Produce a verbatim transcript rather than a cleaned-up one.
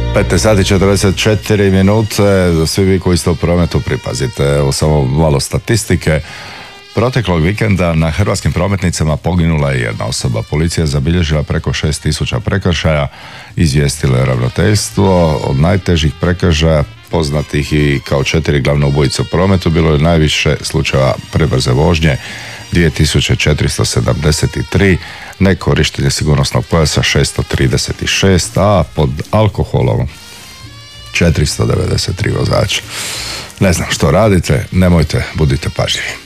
petnaest sati četrdeset četiri minute, svi vi koji ste u prometu pripazite, evo samo malo statistike. Proteklog vikenda na hrvatskim prometnicama poginula je jedna osoba. Policija je zabilježila preko šest tisuća prekršaja, izvijestilo je ravnateljstvo. Od najtežih prekršaja, poznatih i kao četiri glavne ubojice u prometu, bilo je najviše slučajeva prebrze vožnje, dvije tisuće četiristo sedamdeset tri, nekorištenje sigurnosnog pojasa šesto trideset šest, a pod alkoholom četiristo devedeset tri vozača. Ne znam što radite, nemojte, budite pažljivi.